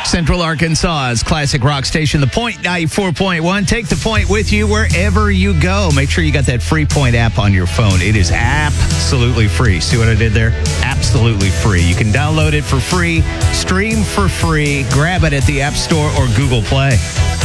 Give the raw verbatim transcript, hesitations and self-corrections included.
Central Arkansas's classic rock station, The Point ninety-four point one. Take The Point with you wherever you go. Make sure you got that Free Point app on your phone. It is absolutely free. See what I did there? Absolutely free. You can download it for free, stream for free, grab it at the App Store or Google Play.